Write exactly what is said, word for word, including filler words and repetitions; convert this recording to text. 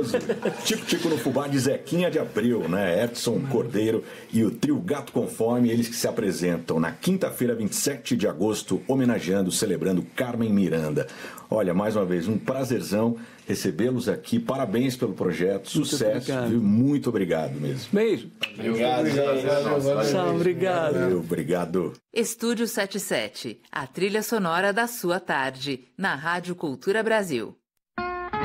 maravilhoso. Tico Tico no Fubá de Zequinha de Abreu, né? Edson Cordeiro e o trio Gato Conforme, eles que se apresentam na quinta-feira, vinte e sete de agosto, homenageando, celebrando Carmen Miranda. Olha, mais uma vez, um prazerzão recebê-los aqui. Parabéns pelo projeto, sucesso. Muito obrigado, muito obrigado mesmo. Beijo. Obrigado. Tchau, obrigado. Valeu, obrigado. Estúdio setenta e sete, a trilha sonora da sua tarde, na Rádio Cultura Brasil.